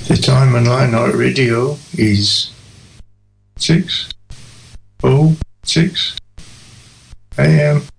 The time on Late Night Radio is 6:06 AM.